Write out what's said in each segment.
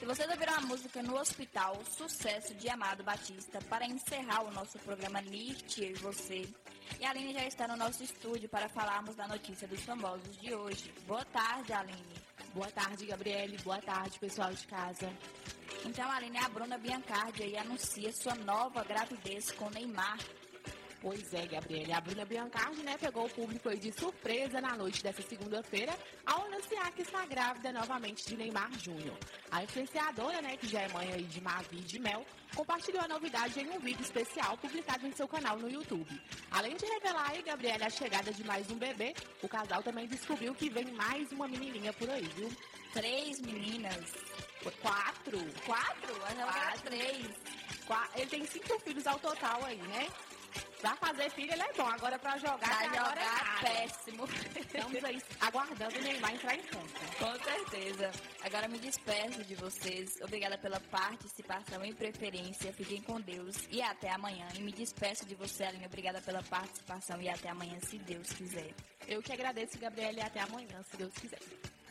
vocês ouviram a música No Hospital, sucesso de Amado Batista, para encerrar o nosso programa NIRT, Eu e Você. E a Aline já está no nosso estúdio para falarmos da notícia dos famosos de hoje. Boa tarde, Aline. Boa tarde, Gabriele. Boa tarde, pessoal de casa. Então, Aline, a Bruna Biancardi aí anuncia sua nova gravidez com Neymar. Pois é, Gabriele, a Bruna Biancardi, pegou o público aí de surpresa na noite dessa segunda-feira ao anunciar que está grávida novamente de Neymar Júnior. A influenciadora, que já é mãe aí de Mavi e de Mel, compartilhou a novidade em um vídeo especial publicado em seu canal no YouTube. Além de revelar aí, Gabriele, a chegada de mais um bebê, o casal também descobriu que vem mais uma menininha por aí, viu? 3 meninas. 4. 4? Agora 3. Ele tem 5 filhos ao total aí, né? Pra fazer filho ele é bom, agora pra jogar, pra jogar é péssimo. Estamos aí aguardando o Neymar entrar em campo. Com certeza. Agora me despeço de vocês. Obrigada pela participação e preferência. Fiquem com Deus e até amanhã. E me despeço de você, Aline. Obrigada pela participação e até amanhã, se Deus quiser. Eu que agradeço, Gabriela, e até amanhã, se Deus quiser.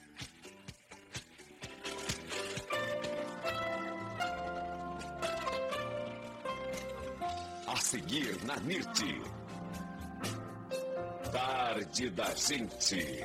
A seguir na NIRT. Tarde da Gente.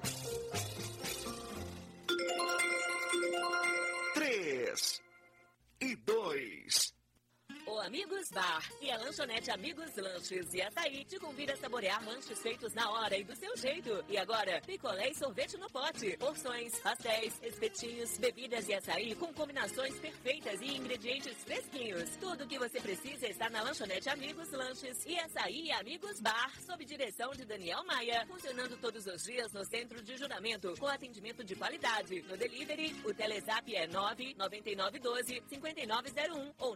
3 e 2. O Amigos Bar e a lanchonete Amigos Lanches e Açaí te convida a saborear lanches feitos na hora e do seu jeito. E agora, picolé e sorvete no pote, porções, pastéis, espetinhos, bebidas e açaí com combinações perfeitas e ingredientes fresquinhos. Tudo o que você precisa está na lanchonete Amigos Lanches e Açaí Amigos Bar, sob direção de Daniel Maia, funcionando todos os dias no Centro de Juramento, com atendimento de qualidade. No delivery, o Telezap é 99912-5901 ou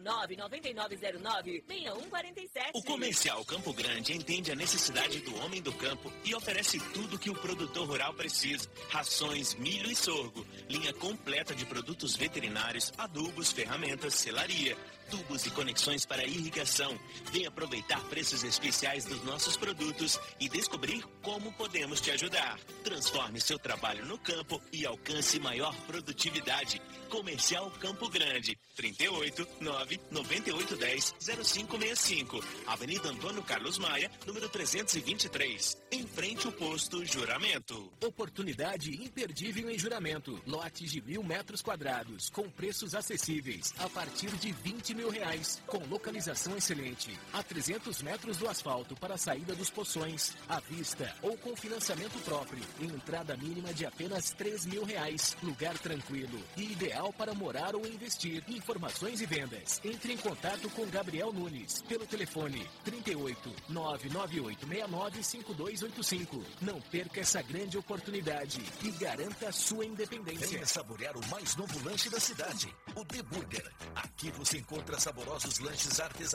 99909-6147. O Comercial Campo Grande entende a necessidade do homem do campo e oferece tudo que o produtor rural precisa. Rações, milho e sorgo, linha completa de produtos veterinários, adubos, ferramentas, selaria, tubos e conexões para irrigação. Venha aproveitar preços especiais dos nossos produtos e descobrir como podemos te ajudar. Transforme seu trabalho no campo e alcance maior produtividade. Comercial Campo Grande, 38 99810 0565, Avenida Antônio Carlos Maia, número 323, em frente ao posto Juramento. Oportunidade imperdível em Juramento. Lotes de 1.000 metros quadrados, com preços acessíveis, a partir de R$20 mil, com localização excelente, a 300 metros do asfalto para a saída dos poções, à vista ou com financiamento próprio, entrada mínima de apenas R$3 mil, lugar tranquilo e ideal para morar ou investir. Informações e vendas. Entre em contato com Gabriel Nunes pelo telefone 38 99869 5285. Não perca essa grande oportunidade e garanta a sua independência. Venha saborear o mais novo lanche da cidade, o The Burger. Aqui você encontra saborosos lanches artesanais